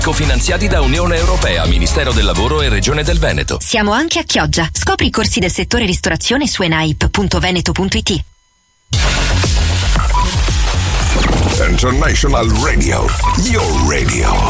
Cofinanziati da Unione Europea, Ministero del Lavoro e Regione del Veneto. Siamo anche a Chioggia. Scopri i corsi del settore ristorazione su enaip.veneto.it. International Radio, your radio.